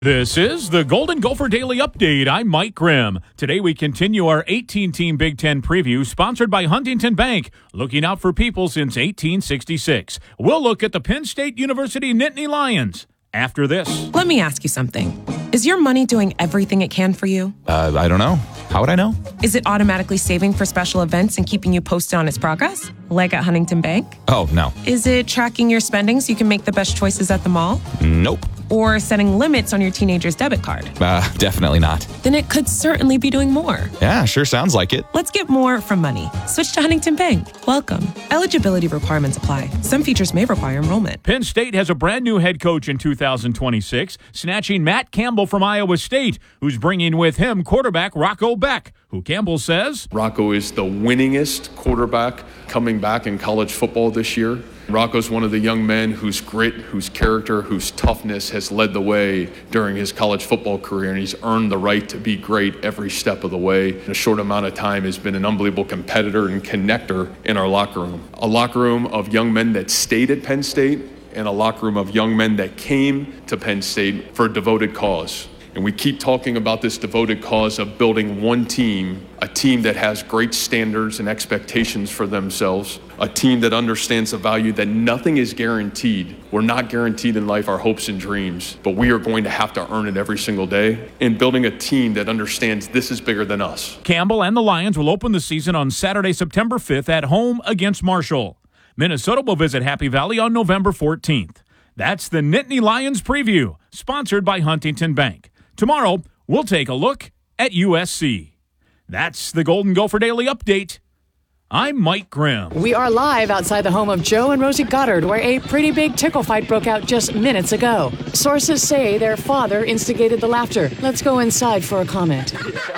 This is the Golden Gopher Daily Update. I'm Mike Grimm. Today we continue our 18-team Big Ten preview sponsored by Huntington Bank, looking out for people since 1866. We'll look at the Penn State University Nittany Lions after this. Let me ask you something. Is your money doing everything it can for you? I don't know. How would I know? Is it automatically saving for special events and keeping you posted on its progress, like at Huntington Bank? Oh, no. Is it tracking your spending so you can make the best choices at the mall? Nope. Or setting limits on your teenager's debit card? Definitely not. Then it could certainly be doing more. Yeah, sure sounds like it. Let's get more from money. Switch to Huntington Bank. Welcome. Eligibility requirements apply. Some features may require enrollment. Penn State has a brand new head coach in 2026, snatching Matt Campbell from Iowa State, who's bringing with him quarterback Rocco Beck, who Campbell says Rocco is the winningest quarterback coming back in college football this year. Rocco's one of the young men whose grit, whose character, whose toughness has led the way during his college football career, and he's earned the right to be great every step of the way. In a short amount of time, has been an unbelievable competitor and connector in our locker room. A locker room of young men that stayed at Penn State and a locker room of young men that came to Penn State for a devoted cause. And we keep talking about this devoted cause of building one team, a team that has great standards and expectations for themselves, a team that understands the value that nothing is guaranteed. We're not guaranteed in life our hopes and dreams, but we are going to have to earn it every single day. And building a team that understands this is bigger than us. Campbell and the Lions will open the season on Saturday, September 5th at home against Marshall. Minnesota will visit Happy Valley on November 14th. That's the Nittany Lions preview, sponsored by Huntington Bank. Tomorrow, we'll take a look at USC. That's the Golden Gopher Daily Update. I'm Mike Grimm. We are live outside the home of Joe and Rosie Goddard, where a pretty big tickle fight broke out just minutes ago. Sources say their father instigated the laughter. Let's go inside for a comment.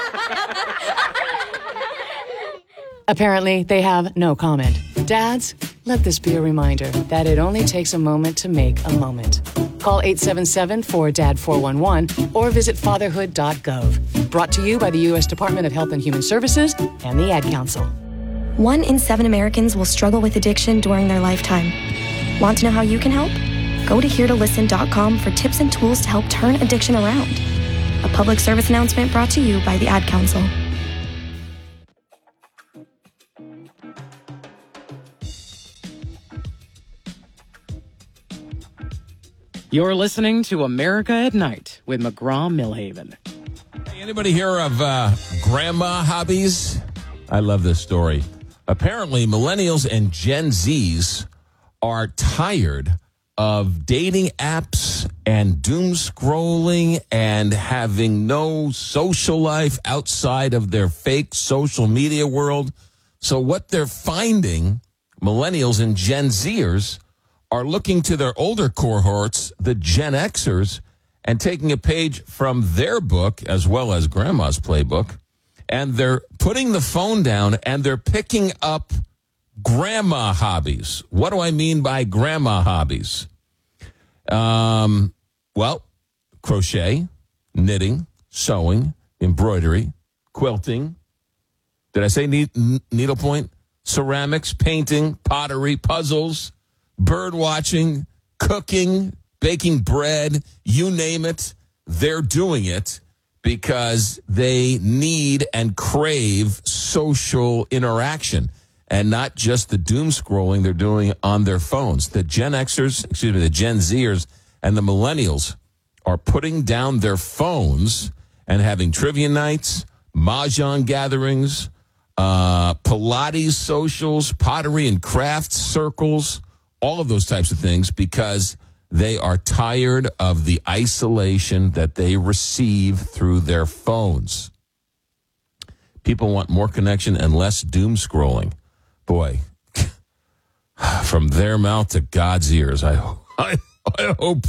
Apparently, they have no comment. Dads, let this be a reminder that it only takes a moment to make a moment. Call 877-4DAD-411 or visit fatherhood.gov. Brought to you by the U.S. Department of Health and Human Services and the Ad Council. 1 in 7 Americans will struggle with addiction during their lifetime. Want to know how you can help? Go to heretolisten.com for tips and tools to help turn addiction around. A public service announcement brought to you by the Ad Council. You're listening to America at Night with McGraw-Millhaven. Hey, anybody hear of grandma hobbies? I love this story. Apparently, millennials and Gen Zs are tired of dating apps and doom scrolling and having no social life outside of their fake social media world. So what they're finding, millennials and Gen Zers, are looking to their older cohorts, the Gen Xers, and taking a page from their book, as well as Grandma's playbook, and they're putting the phone down and they're picking up grandma hobbies. What do I mean by grandma hobbies? Well, crochet, knitting, sewing, embroidery, quilting. Did I say needlepoint? Ceramics, painting, pottery, puzzles, bird watching, cooking, baking bread, you name it, they're doing it because they need and crave social interaction and not just the doom scrolling they're doing on their phones. The Gen Zers and the millennials are putting down their phones and having trivia nights, mahjong gatherings, Pilates socials, pottery and craft circles, all of those types of things because they are tired of the isolation that they receive through their phones. People want more connection and less doom scrolling. Boy, from their mouth to God's ears, I hope,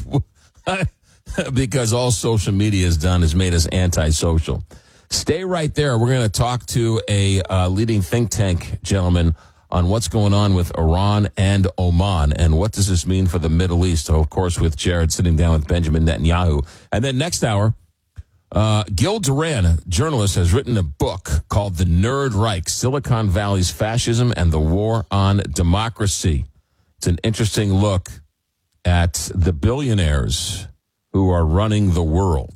because all social media has done is made us antisocial. Stay right there. We're going to talk to a leading think tank gentleman on what's going on with Iran and Oman and what does this mean for the Middle East. So, of course, with Jared sitting down with Benjamin Netanyahu. And then next hour, Gil Duran, a journalist, has written a book called The Nerd Reich, Silicon Valley's Fascism and the War on Democracy. It's an interesting look at the billionaires who are running the world.